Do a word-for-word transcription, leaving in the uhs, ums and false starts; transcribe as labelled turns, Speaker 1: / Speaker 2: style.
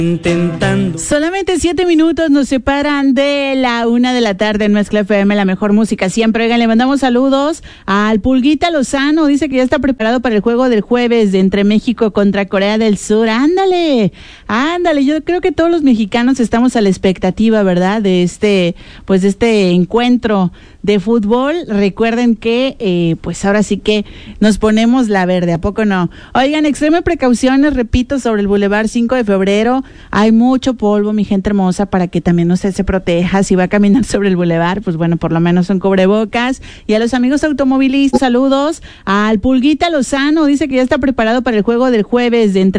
Speaker 1: Intentando.
Speaker 2: Solamente siete minutos nos separan de la una de la tarde en Mezcla F M, la mejor música siempre. Oigan, le mandamos saludos al Pulguita Lozano, dice que ya está preparado para el juego del jueves de entre México contra Corea del Sur. Ándale, ándale, yo creo que todos los mexicanos estamos a la expectativa, ¿verdad? De este, pues de este encuentro de fútbol. Recuerden que, eh, pues ahora sí que nos ponemos la verde, ¿a poco no? Oigan, extreme precauciones, repito, sobre el Boulevard cinco de febrero. Hay mucho polvo, mi gente hermosa, para que también usted se proteja. Si va a caminar sobre el bulevar, pues bueno, por lo menos son cubrebocas. Y a los amigos automovilistas, saludos. Al Pulguita Lozano, dice que ya está preparado para el juego del jueves de entre